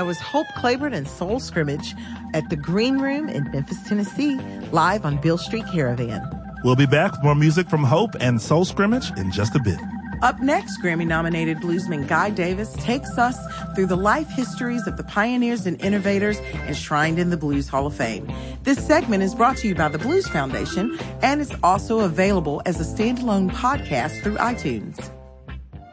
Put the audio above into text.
that was Hope Claiborne and Soul Scrimmage at the Green Room in Memphis, Tennessee, live on Beale Street Caravan. We'll be back with more music from Hope and Soul Scrimmage in just a bit. Up next, Grammy-nominated bluesman Guy Davis takes us through the life histories of the pioneers and innovators enshrined in the Blues Hall of Fame. This segment is brought to you by the Blues Foundation and is also available as a standalone podcast through iTunes.